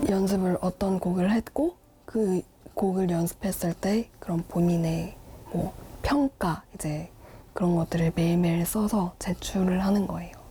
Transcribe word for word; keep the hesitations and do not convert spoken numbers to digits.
연습을 어떤 곡을 했고 그 곡을 연습했을 때 그런 본인의 뭐 평가 이제 그런 것들을 매일매일 써서 제출을 하는 거예요.